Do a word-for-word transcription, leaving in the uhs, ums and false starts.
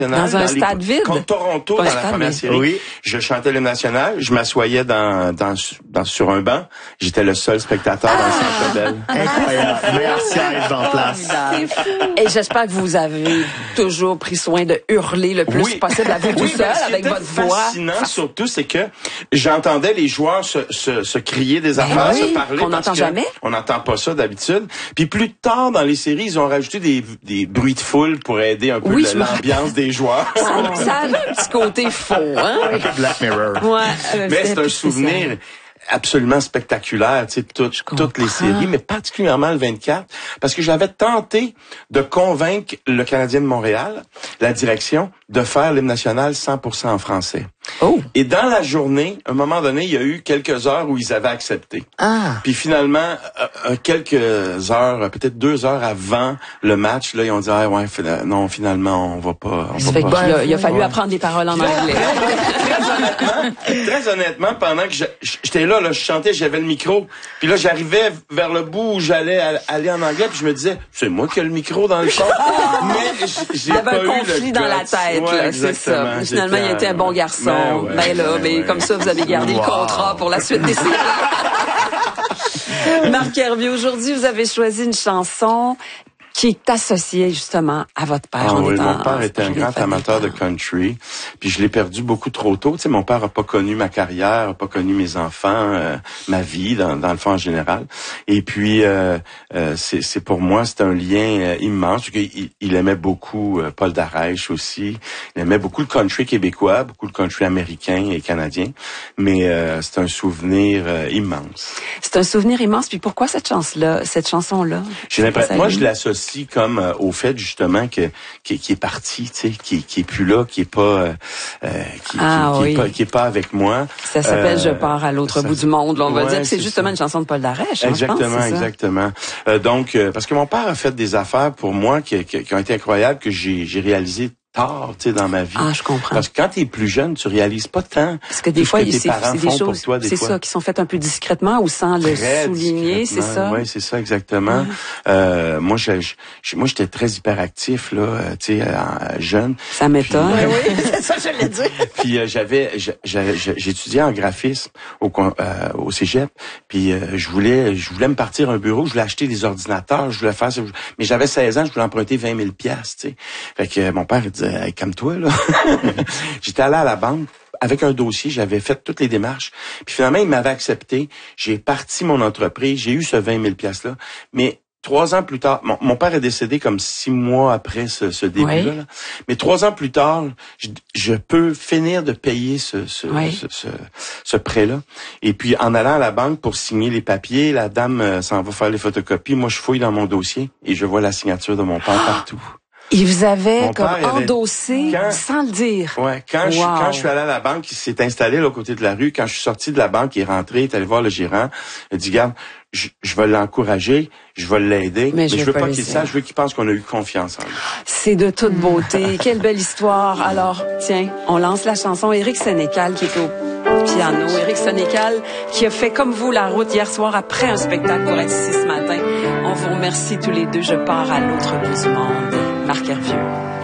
Dans un dans stade les, vide? Contre Toronto, Pas dans la stade, première mais... série. Oui. Je chantais l'hymne national, je m'assoyais dans, dans, dans, sur un banc. J'étais le seul spectateur ah! dans le Centre Bell. Incroyable. Meilleur siège en place. Et j'espère que vous avez toujours pris soin de hurler le plus oui. possible à vous tout oui, seul, avec votre voix. Ce qui était fascinant, surtout, c'est que j'entendais les joueurs se, se, se crier des affaires, oui, se parler. qu'on n'entend jamais. On n'entend pas ça d'habitude. Puis plus tard dans les séries, ils ont rajouté des, des bruits de foule pour aider un peu oui, le, l'ambiance des joueurs. Ça, ça a un petit côté faux, hein? Un peu Black Mirror. Ouais, mais c'est un souvenir absolument spectaculaire, tu sais, tout, toutes les séries, mais particulièrement le vingt-quatre, parce que j'avais tenté de convaincre le Canadien de Montréal, la direction, de faire l'hymne national cent pour cent en français. Oh. Et dans la journée, à un moment donné, il y a eu quelques heures où ils avaient accepté. Ah. Puis finalement, euh, quelques heures, peut-être deux heures avant le match, là, ils ont dit ah ouais, non, finalement, on va pas. On Ça va fait pas. qu'il a, il a fallu ouais. apprendre des paroles en anglais. Très honnêtement, très honnêtement, pendant que je, j'étais là, là, je chantais, j'avais le micro, puis là, j'arrivais vers le bout où j'allais aller en anglais, puis je me disais, c'est moi qui ai le micro dans le fond. Mais j'ai il y avait pas un conflit eu le dans la guts. tête, ouais, là, c'est ça. Finalement, il était un bon garçon. Ben, ouais, ben là, ben, mais ouais. comme ça, vous avez gardé wow. le contrat pour la suite des séries. Marc Hervieux, aujourd'hui, vous avez choisi une chanson qui est associée justement à votre père. Ah, en oui, étant, mon père était un grand amateur de country, puis je l'ai perdu beaucoup trop tôt. Tu sais, mon père a pas connu ma carrière, a pas connu mes enfants, euh, ma vie dans, dans le fond en général. Et puis, euh, euh, c'est, c'est pour moi, c'est un lien euh, immense. Il, il aimait beaucoup euh, Paul Darèche aussi. Il aimait beaucoup le country québécois, beaucoup le country américain et canadien. Mais euh, c'est un souvenir euh, immense. C'est un souvenir immense. Puis pourquoi cette chance-là, cette chanson-là? J'ai l'impression, moi, je l'associe comme euh, au fait justement que qui, qui est parti, tu sais, qui qui est plus là, qui est pas euh, qui, ah, qui, oui. qui, est pas, qui est pas avec moi. Ça s'appelle euh, Je pars à l'autre ça, bout du monde. Là, on va ouais, dire que c'est, c'est justement ça. une chanson de Paul Darèche. Exactement, hein, je pense, c'est exactement. Euh, donc euh, parce que mon père a fait des affaires pour moi qui, qui, qui ont été incroyables que j'ai j'ai réalisé tard, tu sais, dans ma vie. Ah, je comprends. Parce que quand t'es plus jeune, tu réalises pas tant. Parce que des fois, que tes c'est, parents c'est des font choses, pour toi, des c'est fois. ça, qui sont faites un peu discrètement ou sans le très souligner, c'est ça? Oui, c'est ça, exactement. Ouais. Euh, moi, je, je, moi, j'étais très hyperactif, là, tu sais, jeune. Ça m'étonne. Puis, oui, oui, c'est ça, je l'ai dit. Puis euh, j'avais, j'avais, j'étudiais en graphisme au, euh, au cégep. Puis euh, je voulais, je voulais me partir un bureau, je voulais acheter des ordinateurs, je voulais faire ça. Mais j'avais seize ans, je voulais emprunter vingt mille piastres, tu sais. Fait que euh, mon père il disait, hey, calme-toi, là. J'étais allé à la banque avec un dossier, j'avais fait toutes les démarches. Puis finalement, il m'avait accepté. J'ai parti mon entreprise, j'ai eu ce vingt mille piastres-là. Mais trois ans plus tard, mon, mon père est décédé comme six mois après ce, ce début-là. Oui. Là. Mais trois ans plus tard, je, je peux finir de payer ce, ce, oui. ce, ce, ce prêt-là. Et puis, en allant à la banque pour signer les papiers, la dame euh, s'en va faire les photocopies. Moi, je fouille dans mon dossier et je vois la signature de mon père ah! partout. Il vous avait Mon comme père, endossé quand, sans le dire. Ouais, quand wow. je quand je suis allé à la banque, il s'est installé là, au côté de la rue. Quand je suis sorti de la banque, il est rentré, il est allé voir le gérant. Il a dit, regarde, je, je vais l'encourager, je vais l'aider, mais, mais je, je veux pas, pas qu'il sache, je veux qu'il pense qu'on a eu confiance en lui. C'est de toute beauté. Quelle belle histoire. Alors, tiens, on lance la chanson Éric Sénécal qui est au piano. Éric Sénécal qui a fait comme vous la route hier soir après un spectacle pour être ici ce matin. On vous remercie tous les deux. Je pars à l'autre bout du monde. Marc Hervieux.